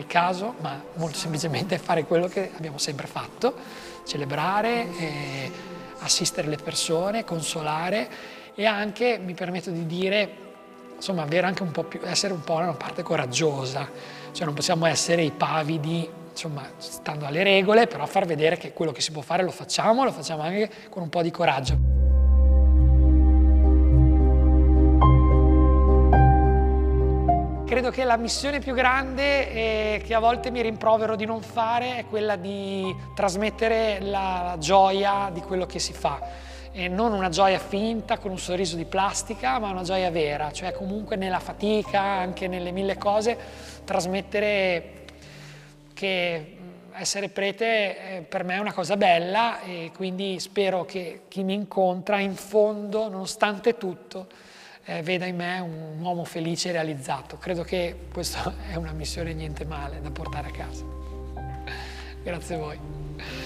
caso, ma molto semplicemente fare quello che abbiamo sempre fatto, celebrare, assistere le persone, consolare e anche, mi permetto di dire, insomma, avere anche un po' più, essere un po' una parte coraggiosa, cioè non possiamo essere i pavidi, insomma, stando alle regole, però far vedere che quello che si può fare lo facciamo anche con un po' di coraggio. Credo che la missione più grande che a volte mi rimprovero di non fare è quella di trasmettere la gioia di quello che si fa. E non una gioia finta con un sorriso di plastica, ma una gioia vera, cioè comunque nella fatica, anche nelle mille cose, trasmettere che essere prete per me è una cosa bella e quindi spero che chi mi incontra in fondo, nonostante tutto, veda in me un uomo felice e realizzato. Credo che questa è una missione niente male da portare a casa. Grazie a voi.